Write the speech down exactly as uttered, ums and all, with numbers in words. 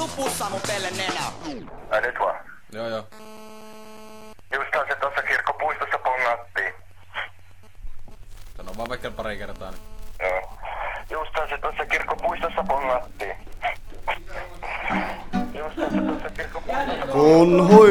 tuu pussaa mun pelle nenää. Ai nyt vaan. Joo joo. Justaan se tossa kirkkopuistossa pongattiin. Sano vaan vaikka pari kertaa niin. Joo. Justaan se tossa kirkkopuistossa pongattiin. Justaan se tossa kirkkopuistossa pongattiin. Kun hui